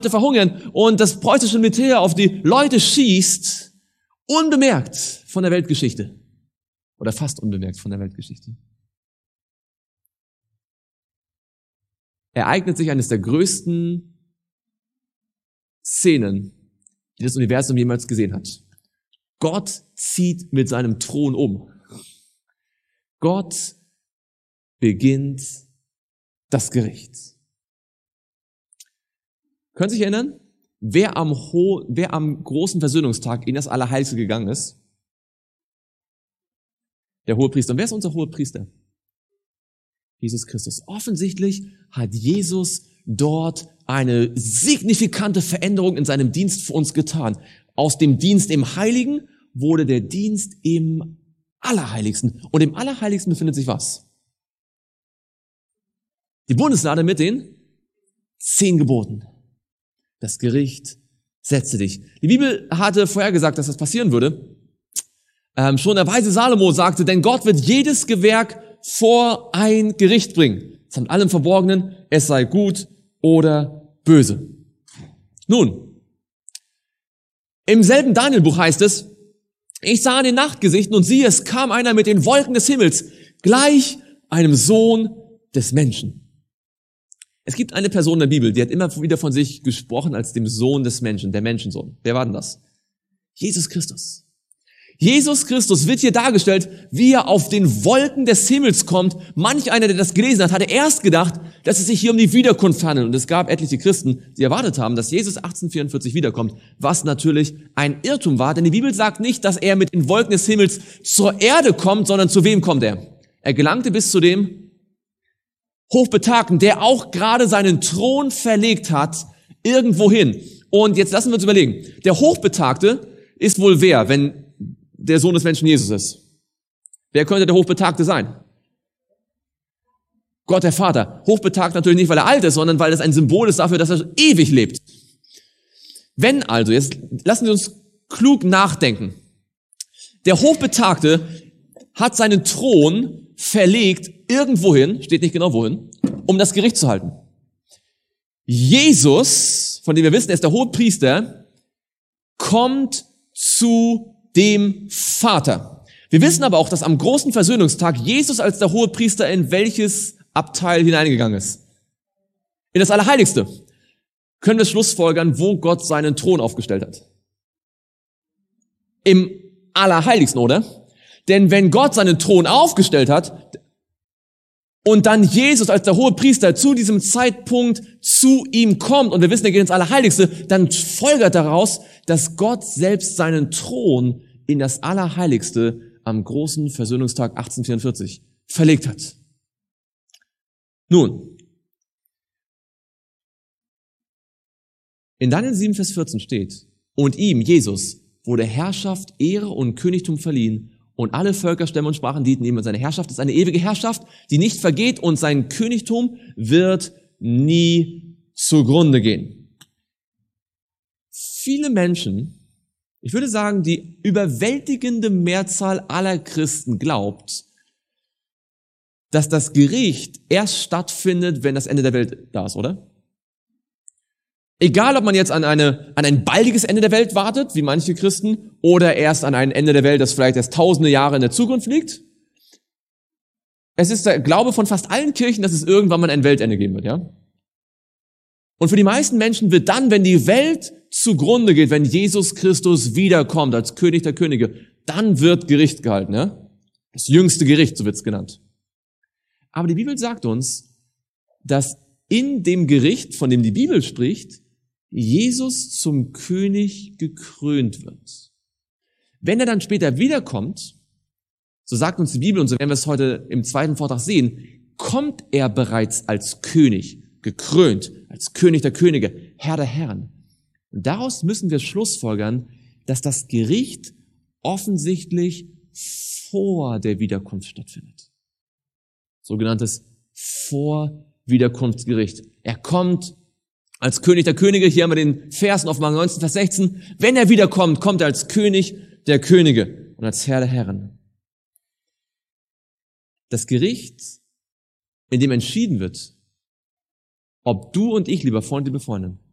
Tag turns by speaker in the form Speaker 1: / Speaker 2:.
Speaker 1: verhungern und das preußische Militär auf die Leute schießt, unbemerkt von der Weltgeschichte. Oder fast unbemerkt von der Weltgeschichte. Ereignet sich eines der größten Szenen, die das Universum jemals gesehen hat. Gott zieht mit seinem Thron um. Gott beginnt das Gericht. Können Sie sich erinnern, wer am großen Versöhnungstag in das Allerheiligste gegangen ist? Der Hohepriester. Und wer ist unser Hohepriester? Jesus Christus. Offensichtlich hat Jesus dort eine signifikante Veränderung in seinem Dienst für uns getan. Aus dem Dienst im Heiligen wurde der Dienst im Allerheiligsten. Und im Allerheiligsten befindet sich was? Die Bundeslade mit den 10 Geboten. Das Gericht setze dich. Die Bibel hatte vorhergesagt, dass das passieren würde. Schon der weise Salomo sagte, denn Gott wird jedes Gewerk vor ein Gericht bringen. Samt allem Verborgenen, es sei gut oder böse. Nun, im selben Danielbuch heißt es, ich sah in den Nachtgesichten und siehe, es kam einer mit den Wolken des Himmels, gleich einem Sohn des Menschen. Es gibt eine Person in der Bibel, die hat immer wieder von sich gesprochen als dem Sohn des Menschen, der Menschensohn. Wer war denn das? Jesus Christus. Jesus Christus wird hier dargestellt, wie er auf den Wolken des Himmels kommt. Manch einer, der das gelesen hat, hatte erst gedacht, dass es sich hier um die Wiederkunft handelt. Und es gab etliche Christen, die erwartet haben, dass Jesus 1844 wiederkommt, was natürlich ein Irrtum war. Denn die Bibel sagt nicht, dass er mit den Wolken des Himmels zur Erde kommt, sondern zu wem kommt er? Er gelangte bis zu dem Hochbetagten, der auch gerade seinen Thron verlegt hat, irgendwo hin. Und jetzt lassen wir uns überlegen. Der Hochbetagte ist wohl wer, wenn der Sohn des Menschen Jesus ist? Wer könnte der Hochbetagte sein? Gott der Vater. Hochbetagt natürlich nicht, weil er alt ist, sondern weil es ein Symbol ist dafür, dass er ewig lebt. Wenn also, jetzt lassen Sie uns klug nachdenken. Der Hochbetagte hat seinen Thron verlegt irgendwohin, steht nicht genau wohin, um das Gericht zu halten. Jesus, von dem wir wissen, er ist der Hohepriester, kommt zu dem Vater. Wir wissen aber auch, dass am großen Versöhnungstag Jesus als der Hohepriester in welches Abteil hineingegangen ist? In das Allerheiligste. Können wir schlussfolgern, wo Gott seinen Thron aufgestellt hat? Im Allerheiligsten, oder? Denn wenn Gott seinen Thron aufgestellt hat und dann Jesus als der Hohepriester zu diesem Zeitpunkt zu ihm kommt und wir wissen, er geht ins Allerheiligste, dann folgert daraus, dass Gott selbst seinen Thron in das Allerheiligste am großen Versöhnungstag 1844 verlegt hat. Nun, in Daniel 7, Vers 14 steht, und ihm, Jesus, wurde Herrschaft, Ehre und Königtum verliehen und alle Völker, Stämme und Sprachen dienten ihm. Und seine Herrschaft ist eine ewige Herrschaft, die nicht vergeht und sein Königtum wird nie zugrunde gehen. Viele Menschen, ich würde sagen, die überwältigende Mehrzahl aller Christen glaubt, dass das Gericht erst stattfindet, wenn das Ende der Welt da ist, oder? Egal, ob man jetzt an ein baldiges Ende der Welt wartet, wie manche Christen, oder erst an ein Ende der Welt, das vielleicht erst tausende Jahre in der Zukunft liegt. Es ist der Glaube von fast allen Kirchen, dass es irgendwann mal ein Weltende geben wird, ja? Und für die meisten Menschen wird dann, wenn die Welt zugrunde geht, wenn Jesus Christus wiederkommt als König der Könige, dann wird Gericht gehalten, ja? Das jüngste Gericht, so wird's genannt. Aber die Bibel sagt uns, dass in dem Gericht, von dem die Bibel spricht, Jesus zum König gekrönt wird. Wenn er dann später wiederkommt, so sagt uns die Bibel, und so werden wir es heute im zweiten Vortrag sehen, kommt er bereits als König, gekrönt, als König der Könige, Herr der Herren. Und daraus müssen wir schlussfolgern, dass das Gericht offensichtlich vor der Wiederkunft stattfindet. Sogenanntes Vorwiederkunftsgericht. Er kommt als König der Könige, hier haben wir den Vers in Offenbarung 19, Vers 16. Wenn er wiederkommt, kommt er als König der Könige und als Herr der Herren. Das Gericht, in dem entschieden wird, ob du und ich, lieber Freund, liebe Freundin,